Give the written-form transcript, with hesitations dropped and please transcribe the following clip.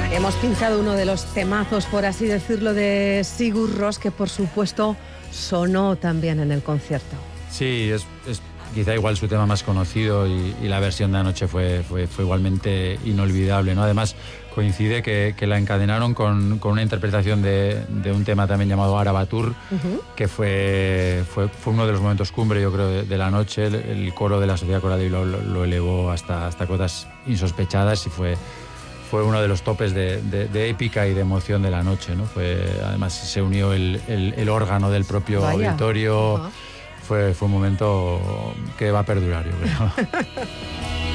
Hemos pinchado uno de los temazos, por así decirlo, de Sigur Rós, que por supuesto sonó también en el concierto. Sí, es quizá igual su tema más conocido y la versión de anoche fue igualmente inolvidable, ¿no? Además, coincide que la encadenaron con una interpretación de un tema también llamado Arabatur, que fue uno de los momentos cumbre, yo creo, de la noche. El coro de la Sociedad Coral lo elevó hasta cotas insospechadas y fue uno de los topes de épica y de emoción de la noche, ¿no? Además se unió el órgano del propio auditorio. Fue un momento que va a perdurar, yo creo.